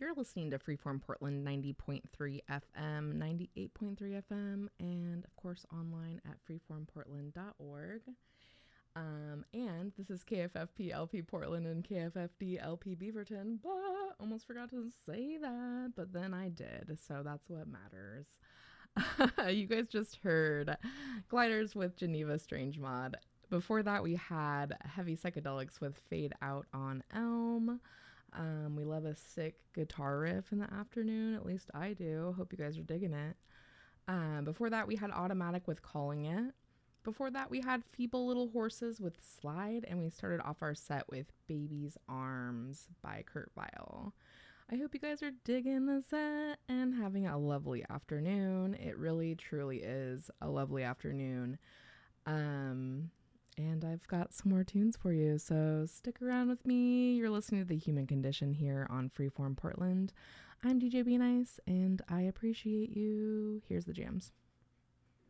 You're listening to Freeform Portland 90.3 FM, 98.3 FM, and of course online at freeformportland.org. And this is KFFP LP Portland and KFFD LP Beaverton. Blah, almost forgot to say that, but then I did, so that's what matters. You guys just heard Gliders with Geneva Strange Mod. Before that, we had Heavy Psychedelics with Fade Out on Elm. We love a sick guitar riff in the afternoon. At least I do. Hope you guys are digging it. Before that, we had Automatic with Calling It. Before that, we had Feeble Little Horses with Slide. And we started off our set with Baby's Arms by Kurt Vile. I hope you guys are digging the set and having a lovely afternoon. It really, truly is a lovely afternoon. And I've got some more tunes for you, so stick around with me. You're listening to The Human Condition here on Freeform Portland. I'm DJ Be Nice, and I appreciate you. Here's the jams.